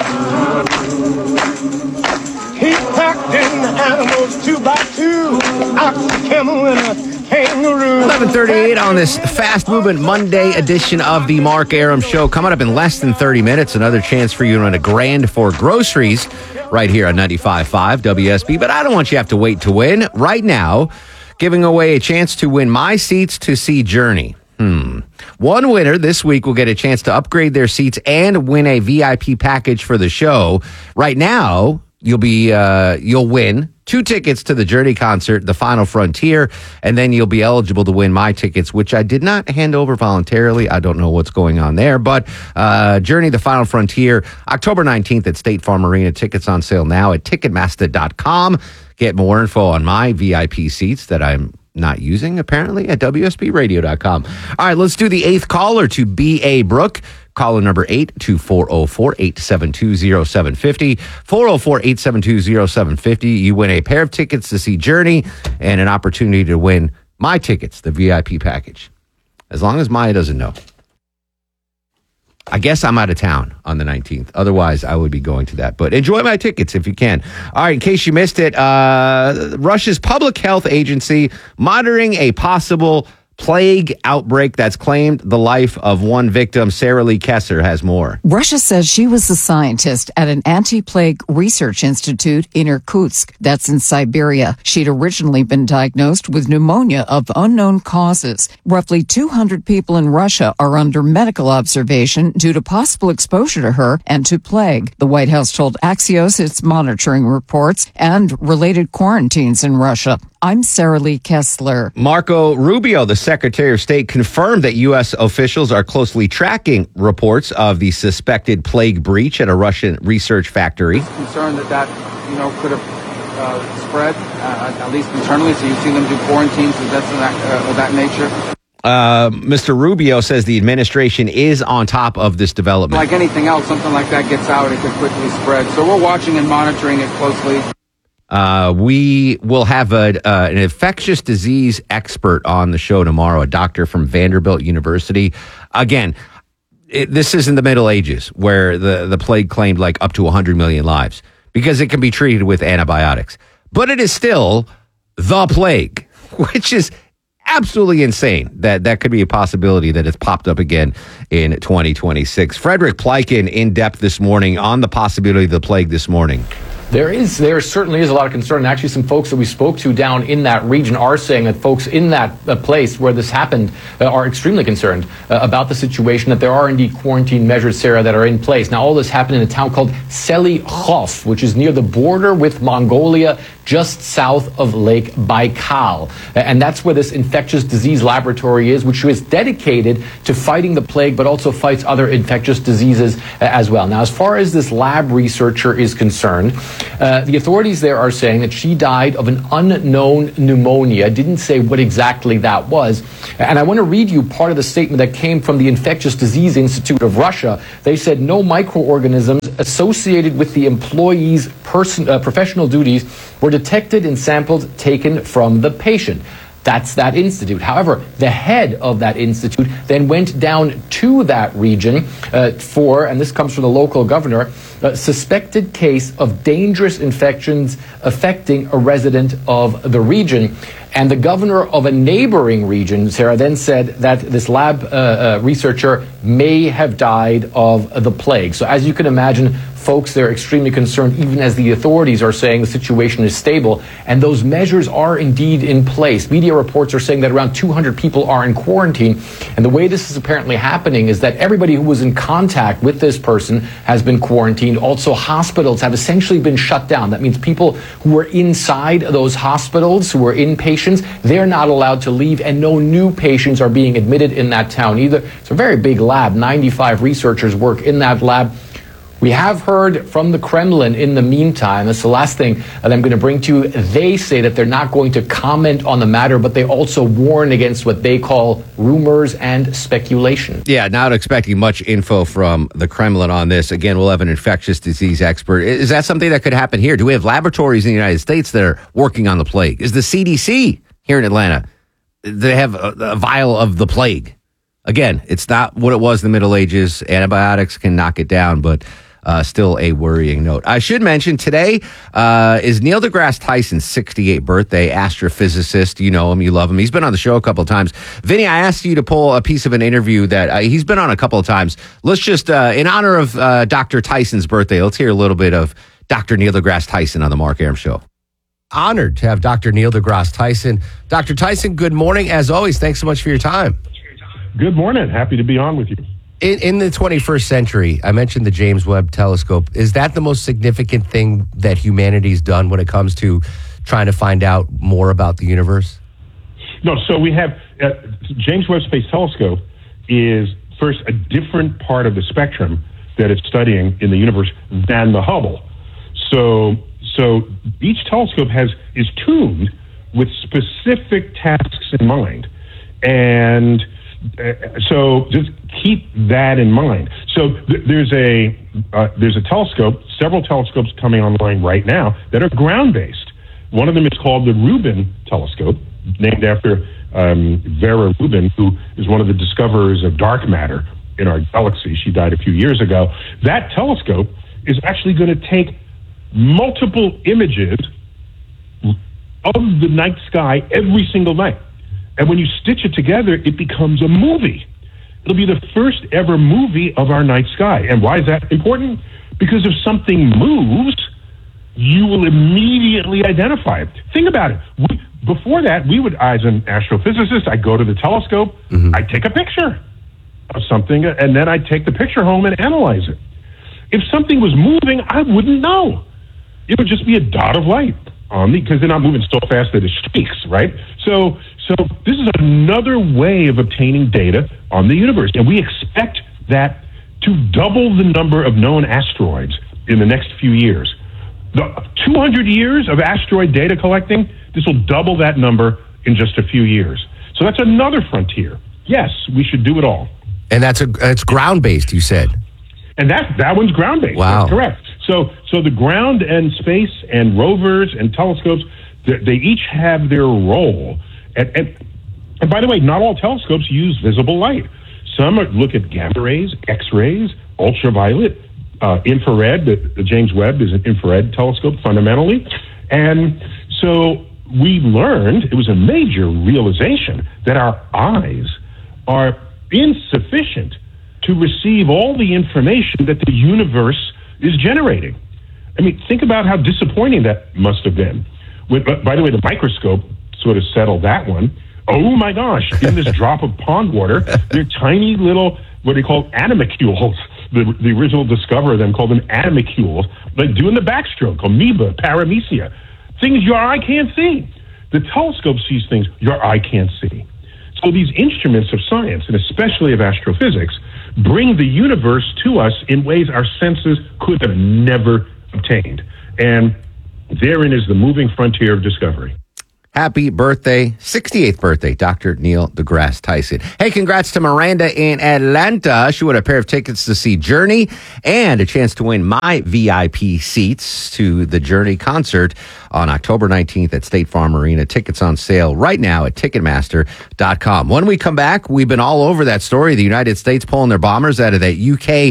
He packed in the animals 2x2, ox, camel, and a kangaroo. 11:38 on this fast movement Monday edition of the Mark Arum Show. Coming up in less than 30 minutes, another chance for you to win $1,000 for groceries right here on 95.5 WSB. But I don't want you to have to wait to win. Right now, giving away a chance to win my seats to see Journey. One winner this week will get a chance to upgrade their seats and win a VIP package for the show. Right now, you'll win 2 tickets to the Journey concert, The Final Frontier, and then you'll be eligible to win my tickets, which I did not hand over voluntarily. I don't know what's going on there, but Journey, The Final Frontier, October 19th at State Farm Arena. Tickets on sale now at Ticketmaster.com. Get more info on my VIP seats that I'm not using, apparently, at WSBRadio.com. All right, let's do the 8th caller to B.A. Brook. Caller number 82404-872-0750. 404-872-0750. You win a pair of tickets to see Journey and an opportunity to win my tickets, the VIP package. As long as Maya doesn't know. I guess I'm out of town on the 19th. Otherwise, I would be going to that. But enjoy my tickets if you can. All right, in case you missed it, Russia's public health agency monitoring a possible plague outbreak that's claimed the life of one victim. Sarah Lee Kesser has more. Russia says she was a scientist at an anti-plague research institute in Irkutsk. That's in Siberia. She'd originally been diagnosed with pneumonia of unknown causes. Roughly 200 people in Russia are under medical observation due to possible exposure to her and to plague. The White House told Axios it's monitoring reports and related quarantines in Russia. I'm Sarah Lee Kessler. Marco Rubio, the Secretary of State, confirmed that U.S. officials are closely tracking reports of the suspected plague breach at a Russian research factory. Concerned that could have spread, at least internally. So you've seen them do quarantines and deaths of that nature. Mr. Rubio says the administration is on top of this development. Like anything else, something like that gets out, it could quickly spread. So we're watching and monitoring it closely. We will have an infectious disease expert on the show tomorrow, a doctor from Vanderbilt University. Again, this isn't the Middle Ages where the plague claimed like up to 100 million lives because it can be treated with antibiotics. But it is still the plague, which is absolutely insane that could be a possibility that it's popped up again in 2026. Frederick Pleiken in depth this morning on the possibility of the plague this morning. There certainly is a lot of concern. Actually, some folks that we spoke to down in that region are saying that folks in that place where this happened are extremely concerned about the situation, that there are indeed quarantine measures, Sarah, that are in place. Now, all this happened in a town called Selikhov, which is near the border with Mongolia, just south of Lake Baikal. And that's where this infectious disease laboratory is, which is dedicated to fighting the plague, but also fights other infectious diseases as well. Now, as far as this lab researcher is concerned, the authorities there are saying that she died of an unknown pneumonia. Didn't say what exactly that was. And I want to read you part of the statement that came from the Infectious Disease Institute of Russia. They said no microorganisms associated with the employee's professional duties were detected in samples taken from the patient. That's that institute. However, the head of that institute then went down to that region and this comes from the local governor, a suspected case of dangerous infections affecting a resident of the region. And the governor of a neighboring region, Sarah, then said that this lab researcher may have died of the plague. So as you can imagine, folks, they're extremely concerned, even as the authorities are saying the situation is stable. And those measures are indeed in place. Media reports are saying that around 200 people are in quarantine. And the way this is apparently happening is that everybody who was in contact with this person has been quarantined. Also, hospitals have essentially been shut down. That means people who were inside those hospitals, who were inpatients, they're not allowed to leave, and no new patients are being admitted in that town either. It's a very big lab. 95 researchers work in that lab. We have heard from the Kremlin in the meantime. That's the last thing that I'm going to bring to you. They say that they're not going to comment on the matter, but they also warn against what they call rumors and speculation. Yeah, not expecting much info from the Kremlin on this. Again, we'll have an infectious disease expert. Is that something that could happen here? Do we have laboratories in the United States that are working on the plague? Is the CDC here in Atlanta, they have a vial of the plague? Again, it's not what it was in the Middle Ages. Antibiotics can knock it down, but still a worrying note. I should mention today is Neil deGrasse Tyson's 68th birthday, astrophysicist. You know him, you love him. He's been on the show a couple of times. Vinny, I asked you to pull a piece of an interview that he's been on a couple of times. Let's just, in honor of Dr. Tyson's birthday, let's hear a little bit of Dr. Neil deGrasse Tyson on the Mark Arum Show. Honored to have Dr. Neil deGrasse Tyson. Dr. Tyson, good morning. As always, thanks so much for your time. Good morning. Happy to be on with you. In the 21st century, I mentioned the James Webb Telescope. Is that the most significant thing that humanity's done when it comes to trying to find out more about the universe? No, so we have James Webb Space Telescope is first a different part of the spectrum that it's studying in the universe than the Hubble. So each telescope is tuned with specific tasks in mind, and so just keep that in mind. So there's a telescope, several telescopes coming online right now that are ground-based. One of them is called the Rubin Telescope, named after Vera Rubin, who is one of the discoverers of dark matter in our galaxy. She died a few years ago. That telescope is actually going to take multiple images of the night sky every single night. And when you stitch it together, it becomes a movie. It'll be the first ever movie of our night sky. And why is that important? Because if something moves, you will immediately identify it. Think about it. Before that, as an astrophysicist, I'd go to the telescope, I'd take a picture of something, and then I'd take the picture home and analyze it. If something was moving, I wouldn't know. It would just be a dot of light. because they're not moving so fast that it streaks, right? So this is another way of obtaining data on the universe, and we expect that to double the number of known asteroids in the next few years. The 200 years of asteroid data collecting, this will double that number in just a few years. So that's another frontier. Yes, we should do it all. And it's ground-based, you said. And that one's ground-based. Wow. That's correct. So the ground and space and rovers and telescopes, they each have their role. And by the way, not all telescopes use visible light. Some look at gamma rays, X-rays, ultraviolet, infrared. The James Webb is an infrared telescope fundamentally. And so we learned, it was a major realization, that our eyes are insufficient to receive all the information that the universe is generating. I mean, think about how disappointing that must have been. By the way, the microscope sort of settled that one. Oh my gosh, in this drop of pond water, they're tiny little, what they call animalcules. The original discoverer of them called them animalcules, like doing the backstroke, amoeba, paramecia, things your eye can't see. The telescope sees things your eye can't see. So these instruments of science, and especially of astrophysics, bring the universe to us in ways our senses could have never obtained. And therein is the moving frontier of discovery. Happy birthday, 68th birthday, Dr. Neil deGrasse Tyson. Hey, congrats to Miranda in Atlanta. She won a pair of tickets to see Journey and a chance to win my VIP seats to the Journey concert on October 19th at State Farm Arena. Tickets on sale right now at Ticketmaster.com. When we come back, we've been all over that story. The United States pulling their bombers out of that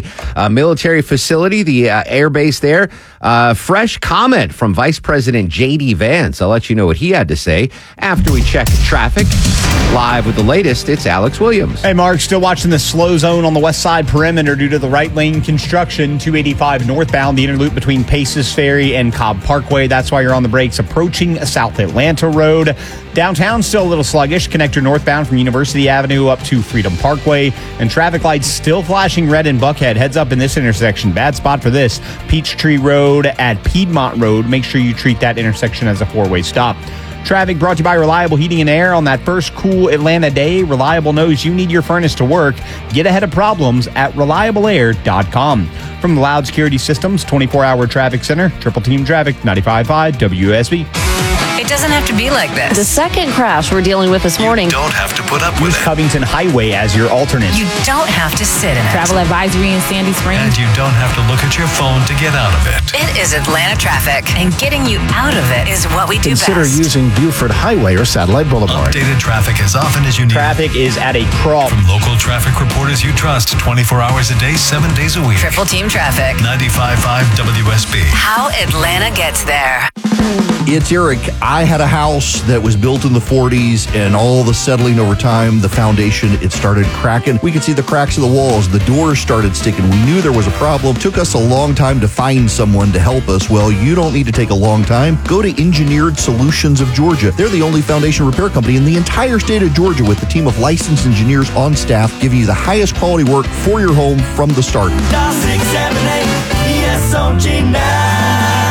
UK military facility, the air base there. Fresh comment from Vice President J.D. Vance. I'll let you know what he had to say after we check traffic. Live with the latest, it's Alex Williams. Hey, Mark, still watching the slow zone on the west side perimeter due to the right lane construction. 285 northbound, the inner loop between Paces Ferry and Cobb Parkway. That's why you're on the brakes approaching South Atlanta Road. Downtown still a little sluggish. Connector northbound from University Avenue up to Freedom Parkway. And traffic lights still flashing red in Buckhead. Heads up in this intersection. Bad spot for this. Peachtree Road at Piedmont Road. Make sure you treat that intersection as a four-way stop. Traffic brought to you by Reliable Heating and Air. On that first cool Atlanta day, Reliable knows you need your furnace to work. Get ahead of problems at ReliableAir.com. From the Loud Security Systems 24-hour traffic center, Triple Team Traffic, 95.5 WSB. It doesn't have to be like this. The second crash we're dealing with this morning. Don't have to put up with Use it. Covington Highway as your alternate. You don't have to sit in it. Travel advisory in Sandy Springs. And you don't have to look at your phone to get out of it. It is Atlanta traffic, and getting you out of it is what we do Consider best. using Buford Highway or Satellite Boulevard. Updated traffic as often as you need. Traffic is at a crawl. From local traffic reporters you trust 24 hours a day, 7 days a week. Triple Team Traffic. 95.5 WSB. How Atlanta gets there. It's Eric. I had a house that was built in the 40s, and all the settling over time, the foundation, it started cracking. We could see the cracks of the walls. The doors started sticking. We knew there was a problem. Took us a long time to find someone to help us. Well, you don't need to take a long time. Go to Engineered Solutions of Georgia. They're the only foundation repair company in the entire state of Georgia with a team of licensed engineers on staff giving you the highest quality work for your home from the start. Dial 678 ESOG now.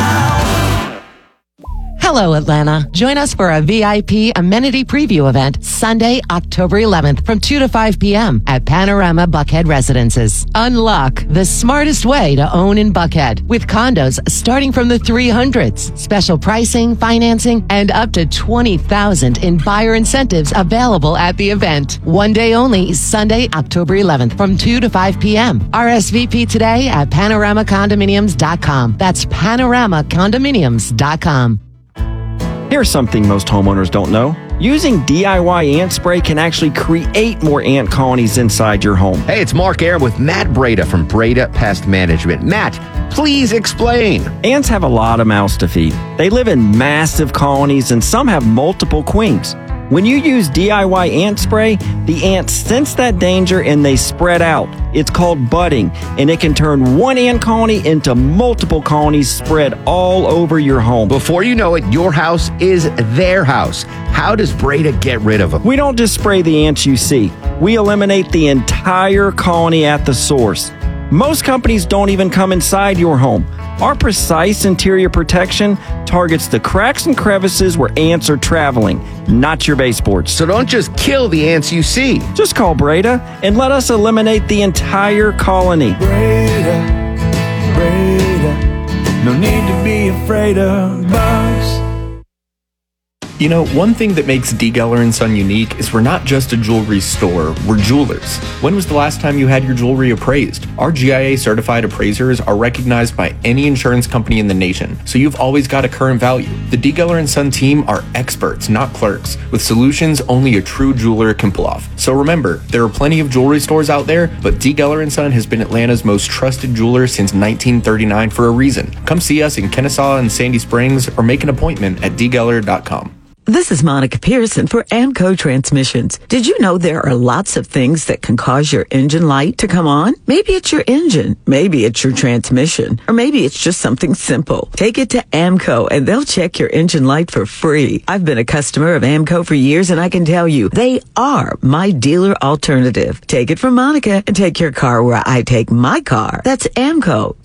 Hello, Atlanta. Join us for a VIP amenity preview event Sunday, October 11th from 2 to 5 p.m. at Panorama Buckhead Residences. Unlock the smartest way to own in Buckhead with condos starting from the 300s. Special pricing, financing, and up to $20,000 in buyer incentives available at the event. One day only, Sunday, October 11th from 2 to 5 p.m. RSVP today at panoramacondominiums.com. That's panoramacondominiums.com. Here's something most homeowners don't know. Using DIY ant spray can actually create more ant colonies inside your home. Hey, it's Mark Air with Matt Breda from Breda Pest Management. Matt, please explain. Ants have a lot of mouths to feed. They live in massive colonies and some have multiple queens. When you use DIY ant spray, the ants sense that danger and they spread out. It's called budding, and it can turn one ant colony into multiple colonies spread all over your home. Before you know it, your house is their house. How does Breda get rid of them? We don't just spray the ants you see. We eliminate the entire colony at the source. Most companies don't even come inside your home. Our precise interior protection targets the cracks and crevices where ants are traveling, not your baseboards. So don't just kill the ants you see. Just call Breda and let us eliminate the entire colony. Breda, no need to be afraid of bugs. You know, one thing that makes D. Geller & Son unique is we're not just a jewelry store, we're jewelers. When was the last time you had your jewelry appraised? Our GIA certified appraisers are recognized by any insurance company in the nation, so you've always got a current value. The D. Geller & Son team are experts, not clerks, with solutions only a true jeweler can pull off. So remember, there are plenty of jewelry stores out there, but D. Geller & Son has been Atlanta's most trusted jeweler since 1939 for a reason. Come see us in Kennesaw and Sandy Springs or make an appointment at dgeller.com. This is Monica Pearson for AMCO Transmissions. Did you know there are lots of things that can cause your engine light to come on? Maybe it's your engine, maybe it's your transmission, or maybe it's just something simple. Take it to AMCO and they'll check your engine light for free. I've been a customer of AMCO for years and I can tell you, they are my dealer alternative. Take it from Monica and take your car where I take my car. That's AMCO,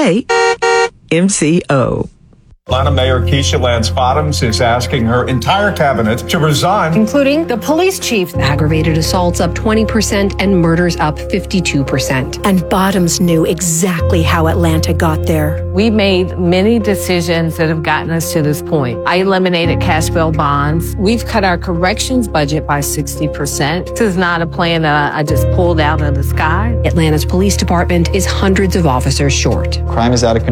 AAMCO. Atlanta Mayor Keisha Lance Bottoms is asking her entire cabinet to resign, including the police chief. Aggravated assaults up 20% and murders up 52%. And Bottoms knew exactly how Atlanta got there. We made many decisions that have gotten us to this point. I eliminated cash bail bonds. We've cut our corrections budget by 60%. This is not a plan that I just pulled out of the sky. Atlanta's police department is hundreds of officers short. Crime is out of control.